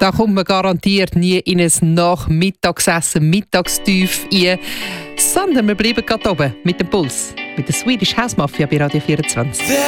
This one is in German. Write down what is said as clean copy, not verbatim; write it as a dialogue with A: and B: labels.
A: Da kommt man garantiert nie in ein Nachmittagsessen, Mittagstief ein, sondern wir bleiben gerade oben mit dem Puls, mit der Swedish House Mafia bei Radio 24.